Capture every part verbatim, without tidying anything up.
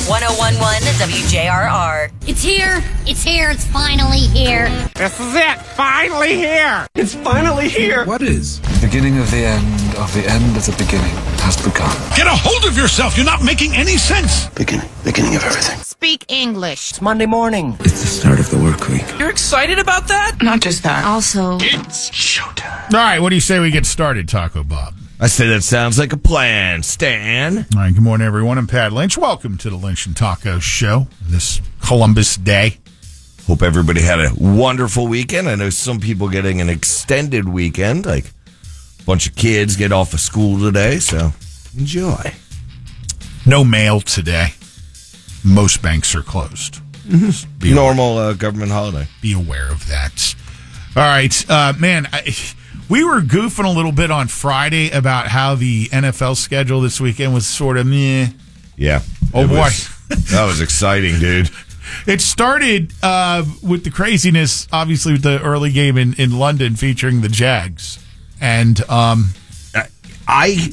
one oh one point one W J R R. It's here. It's here. It's finally here. This is it. Finally here. It's finally here. What is? The beginning of the end of the end of the beginning has begun. Get a hold of yourself. You're not making any sense. Beginning. Beginning of everything. Speak English. It's Monday morning. It's the start of the work week. You're excited about that? Not just that. Also, It's showtime. All right, what do you say we get started, Taco Bob? I say that sounds like a plan, Stan. All right, good morning, everyone. I'm Pat Lynch. Welcome to the Lynch and Taco Show this Columbus Day. Hope everybody had a wonderful weekend. I know some people getting an extended weekend, like a bunch of kids get off of school today, so enjoy. No mail today. Most banks are closed. Mm-hmm. Be Normal uh, government holiday. Be aware of that. All right, uh, man, I, we were goofing a little bit on Friday about how the N F L schedule this weekend was sort of meh. Yeah. Oh, boy. Was, that was exciting, dude. It started uh, with the craziness, obviously, with the early game in, in London featuring the Jags. And, um, I,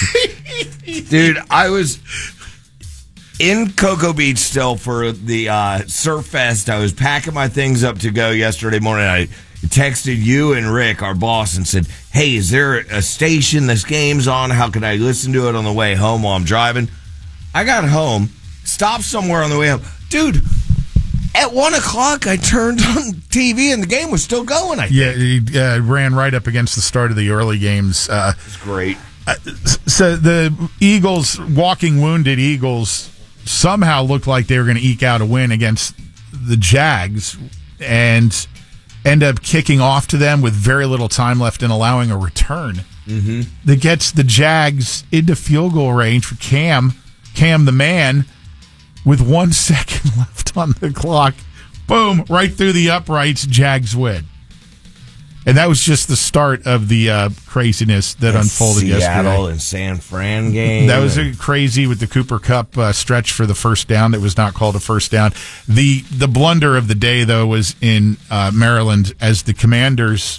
dude, I was in Cocoa Beach still for the uh, Surf Fest. I was packing my things up to go yesterday morning. I texted you and Rick, our boss, and said, hey, is there a station this game's on? How can I listen to it on the way home while I'm driving? I got home, stopped somewhere on the way home. Dude, at one o'clock, I turned on T V and the game was still going, I think. Yeah, it uh, ran right up against the start of the early games. Uh, it's great. Uh, so the Eagles, walking wounded Eagles, somehow looked like they were going to eke out a win against the Jags and end up kicking off to them with very little time left and allowing a return mm-hmm. that gets the Jags into field goal range for Cam, Cam the man, with one second left on the clock. Boom, right through the uprights, Jags win. And that was just the start of the uh, craziness that, that unfolded Seattle yesterday. Seattle and San Fran game. That was a crazy with the Cooper Kupp uh, stretch for the first down that was not called a first down. The the blunder of the day, though, was in uh, Maryland as the Commanders.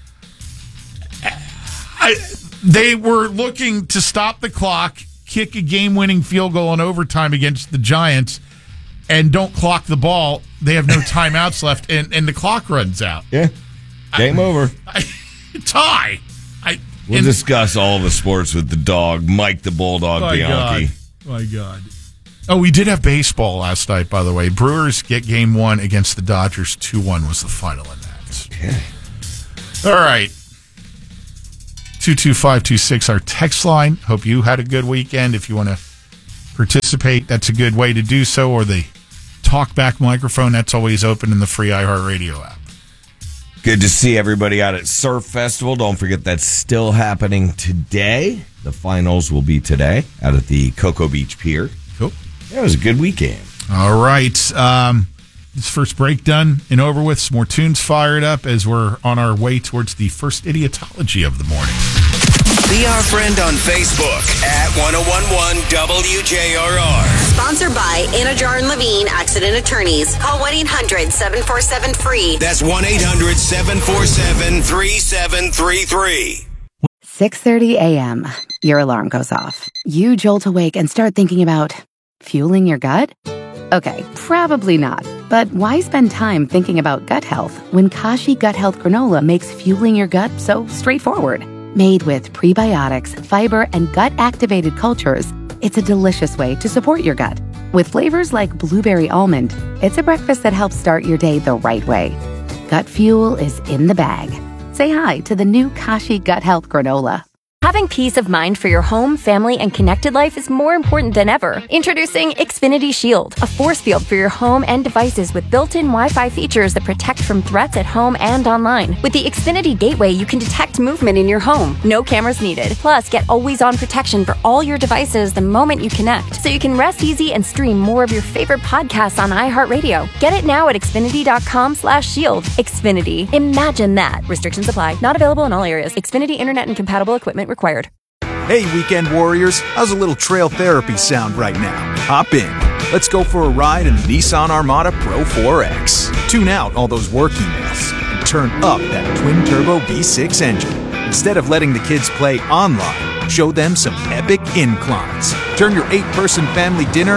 I, they were looking to stop the clock, kick a game-winning field goal in overtime against the Giants, and don't clock the ball. They have no timeouts left, and, and the clock runs out. Yeah. Game I, over. I, tie. I, we'll and, discuss all the sports with the dog, Mike the Bulldog my Bianchi. God. My God. Oh, we did have baseball last night, by the way. Brewers get game one against the Dodgers. two one was the final in that. Okay. All right. two two five two six, our text line. Hope you had a good weekend. If you want to participate, that's a good way to do so. Or the talkback microphone, that's always open in the free iHeartRadio app. Good to see everybody out at Surf Festival. Don't forget that's still happening today. The finals will be today out at the Cocoa Beach Pier. Cool. Yeah, it was a good weekend. All right. Um, this first break done and over with. Some more tunes fired up as we're on our way towards the first idiotology of the morning. Be our friend on Facebook at one oh one point one W J R R. Sponsored by Anajar and Levine Accident Attorneys. Call one eight hundred seven four seven free. That's one eight hundred seven four seven three seven three three. six thirty a.m. Your alarm goes off. You jolt awake and start thinking about fueling your gut? Okay, probably not. But why spend time thinking about gut health when Kashi Gut Health Granola makes fueling your gut so straightforward? Made with prebiotics, fiber, and gut-activated cultures, it's a delicious way to support your gut. With flavors like blueberry almond, it's a breakfast that helps start your day the right way. Gut fuel is in the bag. Say hi to the new Kashi Gut Health Granola. Having peace of mind for your home, family, and connected life is more important than ever. Introducing Xfinity Shield, a force field for your home and devices with built-in Wi-Fi features that protect from threats at home and online. With the Xfinity Gateway, you can detect movement in your home. No cameras needed. Plus, get always-on protection for all your devices the moment you connect, so you can rest easy and stream more of your favorite podcasts on iHeartRadio. Get it now at Xfinity.com slash shield. Xfinity. Imagine that. Restrictions apply. Not available in all areas. Xfinity Internet and compatible equipment required. Hey, weekend warriors. How's a little trail therapy sound right now? Hop in. Let's go for a ride in the Nissan Armada Pro four X. Tune out all those work emails and turn up that twin-turbo V six engine. Instead of letting the kids play online, show them some epic inclines. Turn your eight-person family dinner into a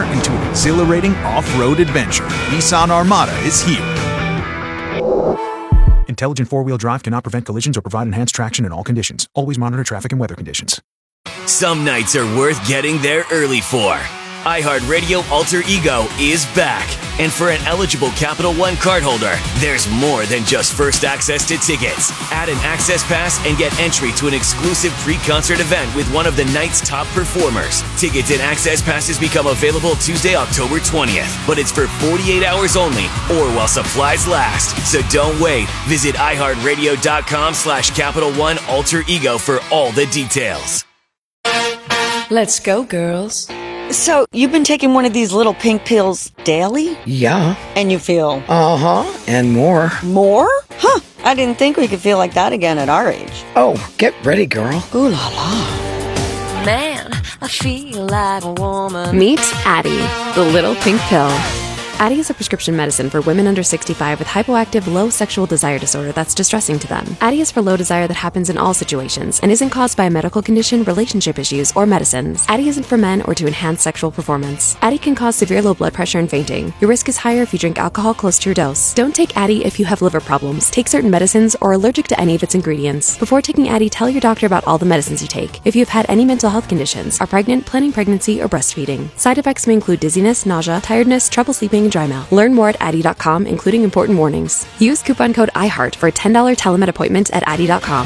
exhilarating off-road adventure. Nissan Armada is here. Intelligent four-wheel drive cannot prevent collisions or provide enhanced traction in all conditions. Always monitor traffic and weather conditions. Some nights are worth getting there early for. iHeartRadio Alter Ego is back. And for an eligible Capital One cardholder, there's more than just first access to tickets. Add an access pass and get entry to an exclusive pre-concert event with one of the night's top performers. Tickets and access passes become available Tuesday, October twentieth. But it's for forty-eight hours only or while supplies last. So don't wait. Visit iHeartRadio.com slash Capital One Alter Ego for all the details. Let's go, girls. So, you've been taking one of these little pink pills daily? Yeah. And you feel? Uh-huh. And more. More? Huh. I didn't think we could feel like that again at our age. Oh, get ready, girl. Ooh la la. Man, I feel like a woman. Meet Addie, the little pink pill. Addie is a prescription medicine for women under sixty-five with hypoactive low sexual desire disorder that's distressing to them. Addie is for low desire that happens in all situations and isn't caused by a medical condition, relationship issues, or medicines. Addie isn't for men or to enhance sexual performance. Addie can cause severe low blood pressure and fainting. Your risk is higher if you drink alcohol close to your dose. Don't take Addie if you have liver problems, take certain medicines, or are allergic to any of its ingredients. Before taking Addie, tell your doctor about all the medicines you take. If you have had any mental health conditions, are pregnant, planning pregnancy, or breastfeeding. Side effects may include dizziness, nausea, tiredness, trouble sleeping, and dry mouth. Learn more at Addie dot com, including important warnings. Use coupon code iHeart for a ten dollars telemed appointment at Addie dot com.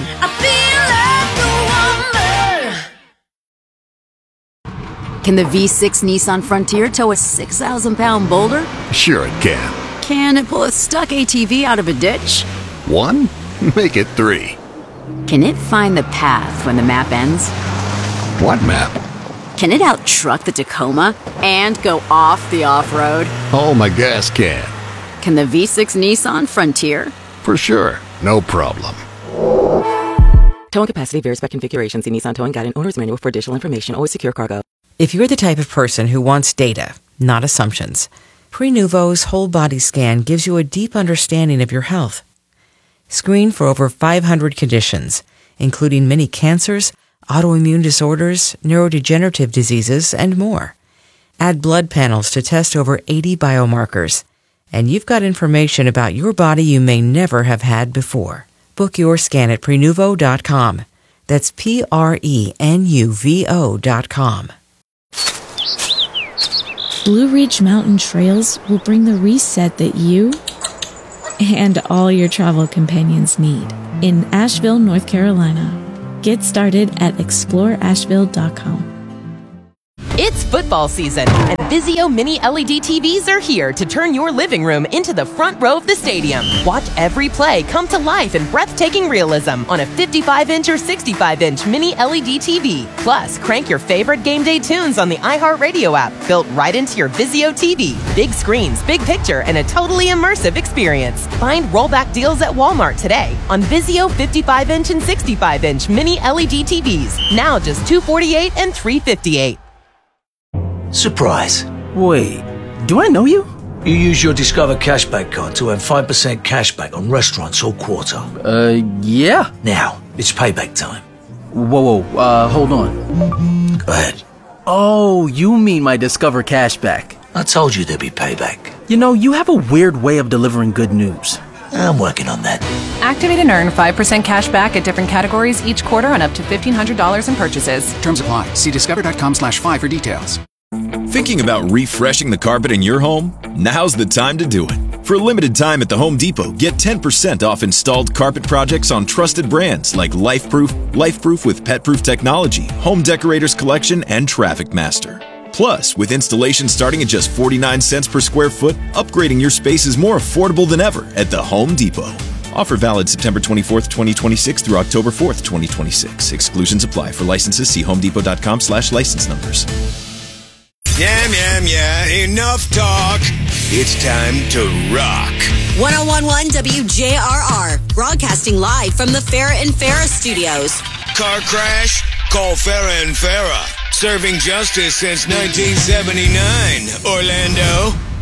Can the V six Nissan Frontier tow a six thousand pound boulder? Sure it can. Can it pull a stuck A T V out of a ditch? One? Make it three. Can it find the path when the map ends? What map? Can it out-truck the Tacoma and go off the off-road? Oh, my gas can. Can the V six Nissan Frontier? For sure. No problem. Towing capacity varies by configuration. See Nissan Towing Guide and Owner's Manual for additional information. Always secure cargo. If you're the type of person who wants data, not assumptions, Prenuvo's whole body scan gives you a deep understanding of your health. Screen for over five hundred conditions, including many cancers, autoimmune disorders, neurodegenerative diseases, and more. Add blood panels to test over eighty biomarkers, and you've got information about your body you may never have had before. Book your scan at Prenuvo dot com. That's P R E N U V O dot com. Blue Ridge Mountain Trails will bring the reset that you and all your travel companions need in Asheville, North Carolina. Get started at explore asheville dot com. It's football season, and Vizio Mini L E D T Vs are here to turn your living room into the front row of the stadium. Watch every play come to life in breathtaking realism on a fifty-five inch or sixty-five inch Mini L E D T V. Plus, crank your favorite game day tunes on the iHeartRadio app, built right into your Vizio T V. Big screens, big picture, and a totally immersive experience. Find rollback deals at Walmart today on Vizio fifty-five inch and sixty-five inch Mini L E D T Vs. Now just two hundred forty-eight dollars and three hundred fifty-eight dollars. Surprise. Wait, do I know you? You use your Discover Cashback card to earn five percent cashback on restaurants all quarter. Uh, yeah. Now, it's payback time. Whoa, whoa, uh, hold on. Go ahead. Oh, you mean my Discover Cashback. I told you there'd be payback. You know, you have a weird way of delivering good news. I'm working on that. Activate and earn five percent cash back at different categories each quarter on up to fifteen hundred dollars in purchases. Terms apply. See discover dot com slash five for details. Thinking about refreshing the carpet in your home? Now's the time to do it. For a limited time at the Home Depot, get ten percent off installed carpet projects on trusted brands like LifeProof, LifeProof with PetProof technology, Home Decorators Collection, and Traffic Master. Plus, with installation starting at just forty-nine cents per square foot, upgrading your space is more affordable than ever at the Home Depot. Offer valid September twenty-fourth, twenty twenty-six through October fourth, twenty twenty-six. Exclusions apply. For licenses, see homedepot dot com slash license numbers. Yeah, yeah, yeah. Enough talk. It's time to rock. ten eleven W J R R, broadcasting live from the Farrah and Farrah studios. Car crash? Call Farrah and Farrah. Serving justice since nineteen seventy-nine. Orlando.